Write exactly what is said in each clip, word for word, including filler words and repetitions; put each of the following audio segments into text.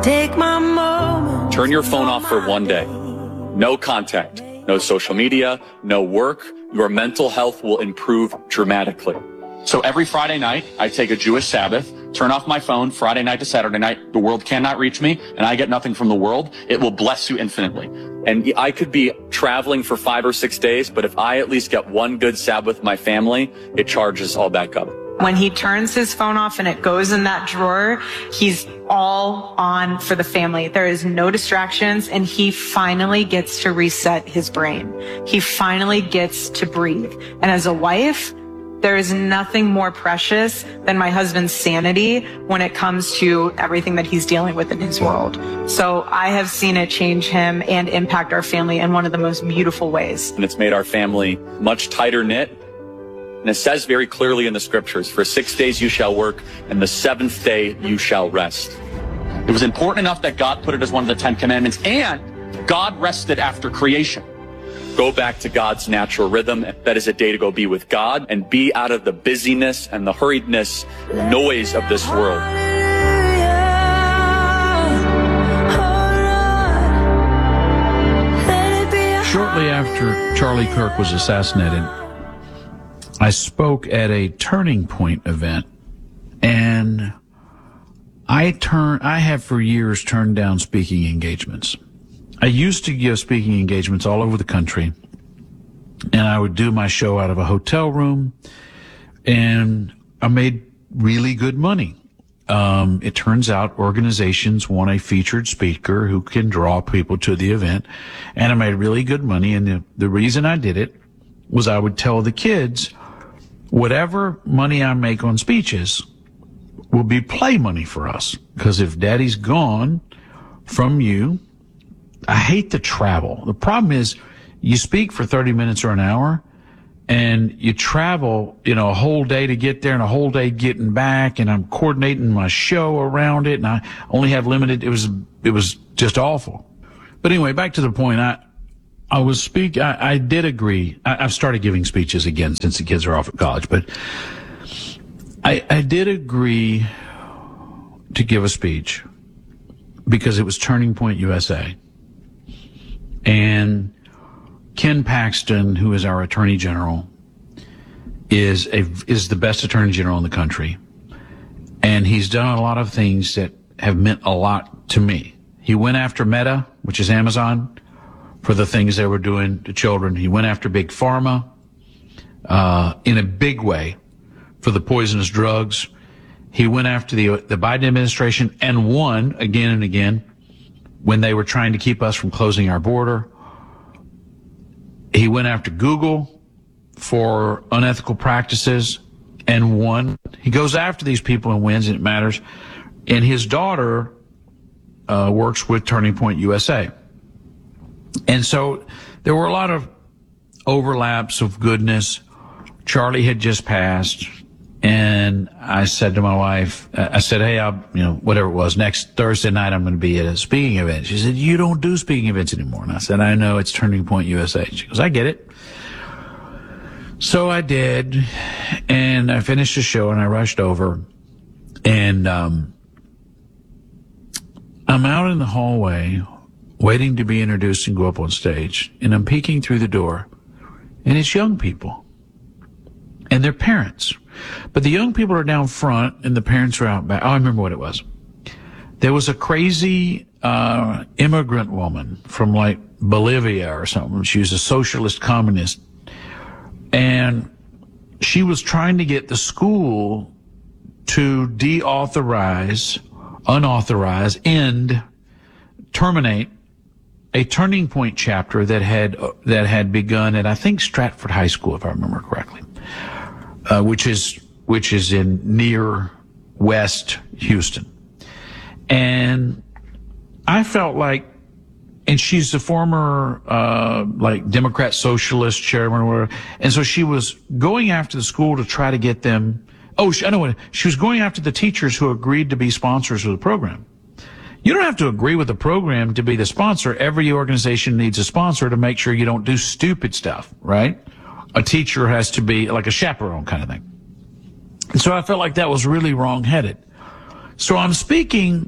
Take my moment. Turn your phone off for one day. No contact, no social media, no work. Your mental health will improve dramatically. So every Friday night, I take a Jewish Sabbath, turn off my phone Friday night to Saturday night. The world cannot reach me, and I get nothing from the world. It will bless you infinitely. And I could be traveling for five or six days, but if I at least get one good Sabbath with my family, it charges all back up. When he turns his phone off and it goes in that drawer, he's all on for the family. There is no distractions, and he finally gets to reset his brain. He finally gets to breathe. And as a wife, there is nothing more precious than my husband's sanity when it comes to everything that he's dealing with in his world. So I have seen it change him and impact our family in one of the most beautiful ways. And it's made our family much tighter knit. And it says very clearly in the scriptures, for six days you shall work, and the seventh day you shall rest. It was important enough that God put it as one of the Ten Commandments, and God rested after creation. Go back to God's natural rhythm. That is a day to go be with God and be out of the busyness and the hurriedness, noise of this world. Shortly after Charlie Kirk was assassinated, I spoke at a Turning Point event, and I turn, I have for years turned down speaking engagements. I used to give speaking engagements all over the country, and I would do my show out of a hotel room, and I made really good money. Um, it turns out organizations want a featured speaker who can draw people to the event, and I made really good money, and the, the reason I did it was I would tell the kids, whatever money I make on speeches will be play money for us. Because if daddy's gone from you, I hate to travel. The problem is you speak for thirty minutes or an hour and you travel, you know, a whole day to get there and a whole day getting back, and I'm coordinating my show around it, and I only have limited, it was, it was just awful. But anyway, back to the point, I, I was speak. I, I did agree. I, I've started giving speeches again since the kids are off at college, but I, I did agree to give a speech because it was Turning Point U S A. And Ken Paxton, who is our Attorney General, is a is the best Attorney General in the country, and he's done a lot of things that have meant a lot to me. He went after Meta, which is Amazon, for the things they were doing to children. He went after Big Pharma uh, in a big way for the poisonous drugs. He went after the the Biden administration and won again and again when they were trying to keep us from closing our border. He went after Google for unethical practices and won. He goes after these people and wins, and it matters. And his daughter uh, works with Turning Point U S A. And so there were a lot of overlaps of goodness. Charlie had just passed, and I said to my wife, I said, hey, I'll, you know, whatever it was, next Thursday night I'm going to be at a speaking event. She said, you don't do speaking events anymore. And I said, I know, it's Turning Point U S A. She goes, I get it. So I did, and I finished the show, and I rushed over, and um, I'm out in the hallway waiting to be introduced and go up on stage, and I'm peeking through the door, and it's young people and their parents. But the young people are down front and the parents are out back. Oh, I remember what it was. There was a crazy uh immigrant woman from like Bolivia or something. She was a socialist communist, and she was trying to get the school to deauthorize, unauthorize, end, terminate a Turning Point chapter that had uh, that had begun at, I think, Stratford High School, if I remember correctly, uh, which is which is in near West Houston. And I felt like, and she's the former uh like Democrat socialist chairman or whatever, and so she was going after the school to try to get them. Oh, she, I know what she was going after the teachers who agreed to be sponsors of the program. You don't have to agree with the program to be the sponsor. Every organization needs a sponsor to make sure you don't do stupid stuff, right? A teacher has to be like a chaperone kind of thing. And so I felt like that was really wrong-headed. So I'm speaking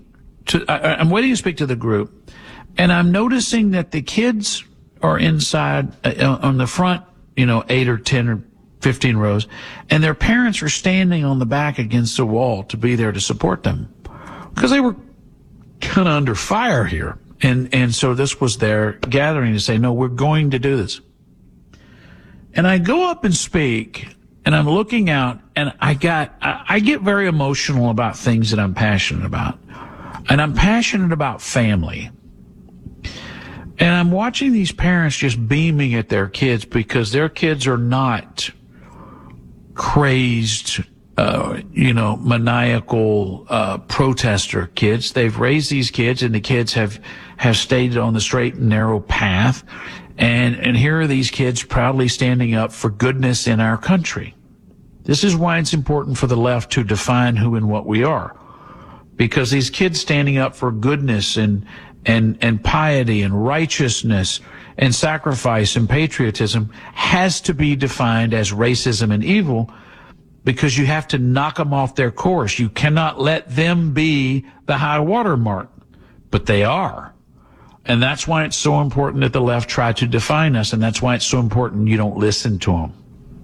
to, I, I'm waiting to speak to the group, and I'm noticing that the kids are inside uh, on the front, you know, eight or ten or fifteen rows, and their parents are standing on the back against the wall to be there to support them because they were kind of under fire here. And, and so this was their gathering to say, no, we're going to do this. And I go up and speak, and I'm looking out, and I got, I, I get very emotional about things that I'm passionate about. And I'm passionate about family. And I'm watching these parents just beaming at their kids because their kids are not crazed, uh, you know, maniacal, uh, protester kids. They've raised these kids, and the kids have, have stayed on the straight and narrow path. And, and here are these kids proudly standing up for goodness in our country. This is why it's important for the left to define who and what we are. Because these kids standing up for goodness and, and, and piety and righteousness and sacrifice and patriotism has to be defined as racism and evil, because you have to knock them off their course. You cannot let them be the high water mark, but they are. And that's why it's so important that the left try to define us, and that's why it's so important you don't listen to them.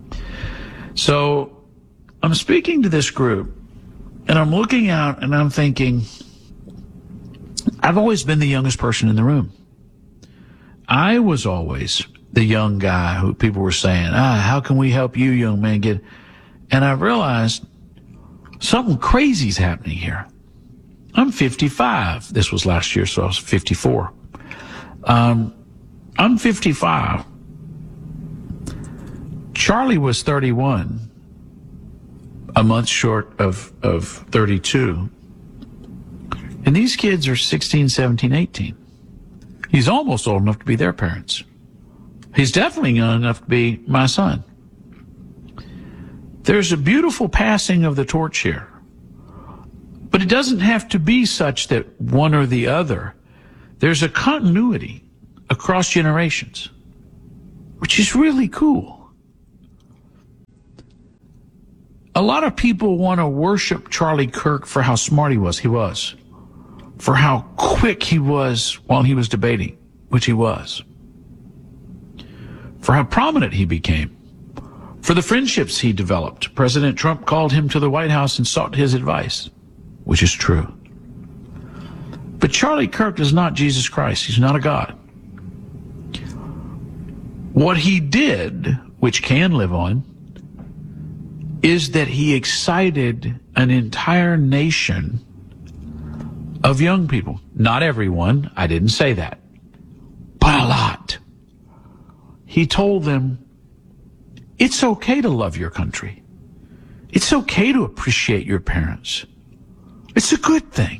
So I'm speaking to this group, and I'm looking out, and I'm thinking, I've always been the youngest person in the room. I was always the young guy who people were saying, ah, how can we help you, young man, get... And I realized something crazy's happening here. I'm fifty-five. This was last year, so I was fifty-four. Um, I'm fifty-five. Charlie was thirty-one, a month short of, of thirty-two. And these kids are sixteen, seventeen, eighteen. He's almost old enough to be their parents. He's definitely young enough to be my son. There's a beautiful passing of the torch here. But it doesn't have to be such that one or the other. There's a continuity across generations, which is really cool. A lot of people want to worship Charlie Kirk for how smart he was. He was. For how quick he was while he was debating, which he was. For how prominent he became. For the friendships he developed. President Trump called him to the White House and sought his advice, which is true. But Charlie Kirk is not Jesus Christ. He's not a God. What he did, which can live on, is that he excited an entire nation of young people. Not everyone. I didn't say that. But a lot. He told them, it's okay to love your country. It's okay to appreciate your parents. It's a good thing.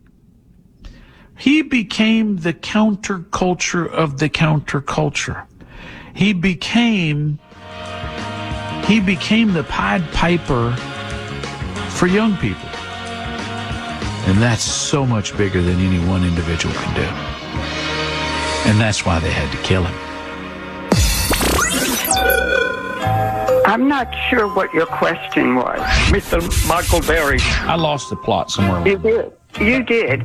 He became the counterculture of the counterculture. He became, he became the Pied Piper for young people. And that's so much bigger than any one individual can do. And that's why they had to kill him. I'm not sure what your question was, Mister Michael Berry. I lost the plot somewhere. You did. You did.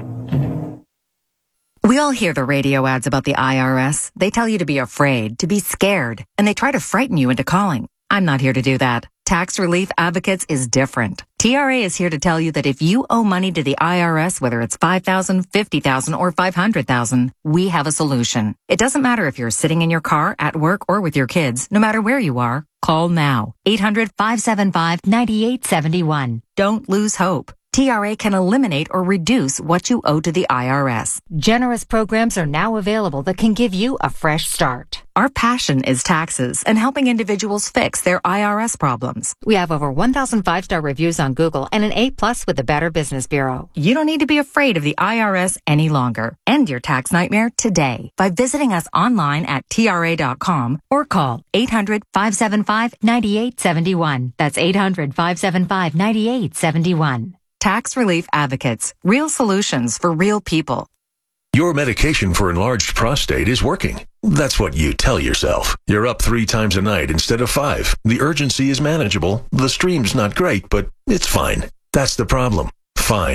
We all hear the radio ads about the I R S. They tell you to be afraid, to be scared, and they try to frighten you into calling. I'm not here to do that. Tax Relief Advocates is different. T R A is here to tell you that if you owe money to the I R S, whether it's five thousand dollars, fifty thousand dollars, or five hundred thousand dollars, we have a solution. It doesn't matter if you're sitting in your car, at work, or with your kids. No matter where you are, call now. eight hundred, five seven five, nine eight seven one. Don't lose hope. T R A can eliminate or reduce what you owe to the I R S. Generous programs are now available that can give you a fresh start. Our passion is taxes and helping individuals fix their I R S problems. We have over one thousand five-star reviews on Google and an A plus with the Better Business Bureau. You don't need to be afraid of the I R S any longer. End your tax nightmare today by visiting us online at T R A dot com or call eight hundred, five seven five, nine eight seven one. That's eight hundred, five seven five, nine eight seven one. Tax Relief Advocates. Real solutions for real people. Your medication for enlarged prostate is working. That's what you tell yourself. You're up three times a night instead of five. The urgency is manageable. The stream's not great, but it's fine. That's the problem. Fine.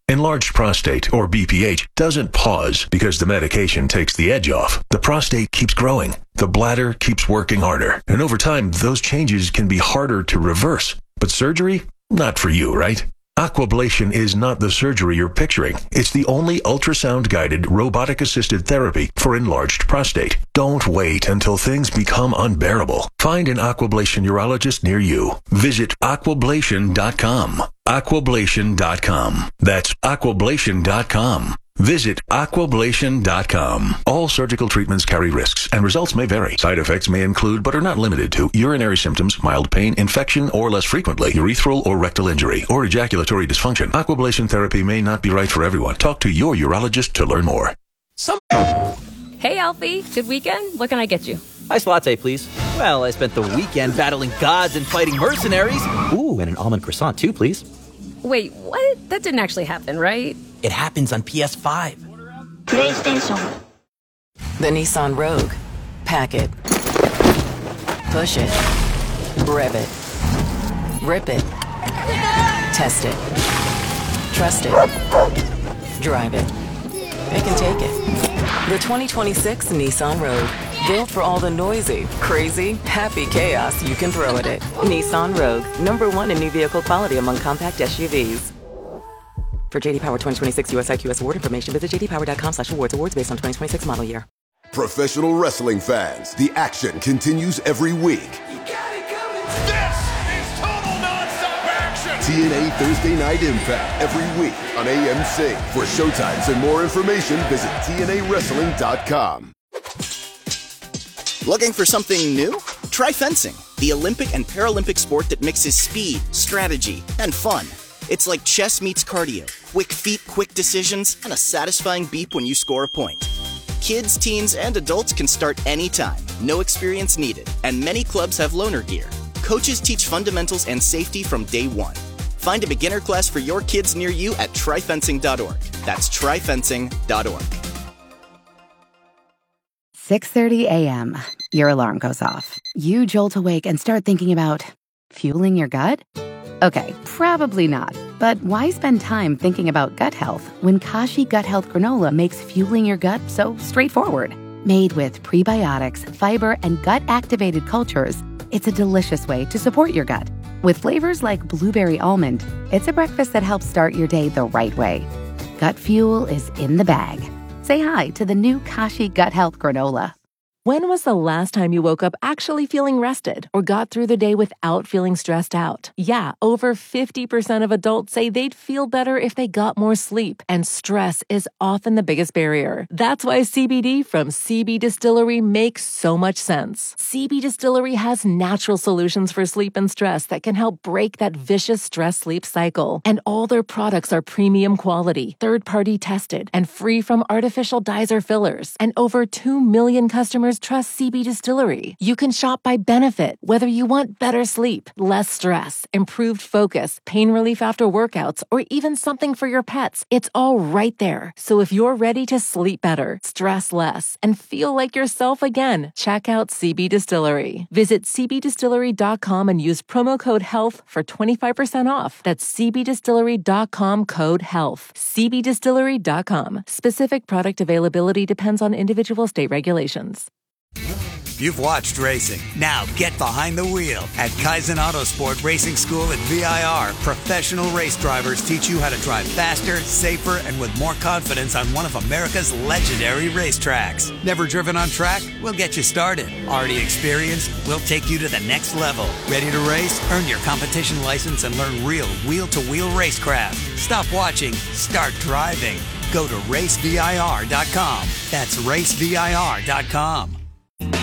Enlarged prostate, or B P H, doesn't pause because the medication takes the edge off. The prostate keeps growing. The bladder keeps working harder. And over time, those changes can be harder to reverse. But surgery? Not for you, right? Aquablation is not the surgery you're picturing. It's the only ultrasound-guided, robotic-assisted therapy for enlarged prostate. Don't wait until things become unbearable. Find an Aquablation urologist near you. Visit aquablation dot com. aquablation dot com. That's aquablation dot com. Visit aquablation dot com. All surgical treatments carry risks, and results may vary. Side effects may include, but are not limited to, urinary symptoms, mild pain, infection, or less frequently, urethral or rectal injury, or ejaculatory dysfunction. Aquablation therapy may not be right for everyone. Talk to your urologist to learn more. Some- hey, Alfie. Good weekend? What can I get you? Iced latte, please. Well, I spent the weekend battling gods and fighting mercenaries. Ooh, and an almond croissant, too, please. Wait, what? That didn't actually happen, right? It happens on P S five. PlayStation. The Nissan Rogue. Pack it. Push it. Rev it. Rip it. Test it. Trust it. Drive it. It can take it. The twenty twenty-six Nissan Rogue. Built for all the noisy, crazy, happy chaos you can throw at it. Nissan Rogue. Number one in new vehicle quality among compact S U Vs. For J D Power twenty twenty-six U S I Q S award information, visit j d power dot com slash awards. Awards based on twenty twenty-six model year. Professional wrestling fans, the action continues every week. You got it coming. This is total nonstop action. T N A Thursday Night Impact every week on A M C. For showtimes and more information, visit T N A wrestling dot com. Looking for something new? Try fencing, the Olympic and Paralympic sport that mixes speed, strategy, and fun. It's like chess meets cardio. Quick feet, quick decisions, and a satisfying beep when you score a point. Kids, teens, and adults can start anytime. No experience needed. And many clubs have loaner gear. Coaches teach fundamentals and safety from day one. Find a beginner class for your kids near you at try fencing dot org. That's try fencing dot org. six thirty a.m. Your alarm goes off. You jolt awake and start thinking about fueling your gut? Okay, probably not. But why spend time thinking about gut health when Kashi Gut Health Granola makes fueling your gut so straightforward? Made with prebiotics, fiber, and gut-activated cultures, it's a delicious way to support your gut. With flavors like blueberry almond, it's a breakfast that helps start your day the right way. Gut fuel is in the bag. Say hi to the new Kashi Gut Health Granola. When was the last time you woke up actually feeling rested or got through the day without feeling stressed out? Yeah, over fifty percent of adults say they'd feel better if they got more sleep, and stress is often the biggest barrier. That's why C B D from C B Distillery makes so much sense. C B Distillery has natural solutions for sleep and stress that can help break that vicious stress-sleep cycle. And all their products are premium quality, third-party tested, and free from artificial dyes or fillers. And over two million customers trust C B Distillery. You can shop by benefit, whether you want better sleep, less stress, improved focus, pain relief after workouts, or even something for your pets. It's all right there. So if you're ready to sleep better, stress less, and feel like yourself again, check out C B Distillery. Visit c b distillery dot com and use promo code HEALTH for twenty-five percent off. That's c b distillery dot com code HEALTH. c b distillery dot com. Specific product availability depends on individual state regulations. You've watched racing. Now get behind the wheel. At Kaizen Autosport Racing School at V I R, professional race drivers teach you how to drive faster, safer, and with more confidence on one of America's legendary racetracks. Never driven on track? We'll get you started. Already experienced? We'll take you to the next level. Ready to race? Earn your competition license and learn real wheel-to-wheel racecraft. Stop watching. Start driving. Go to race V I R dot com. That's race V I R dot com.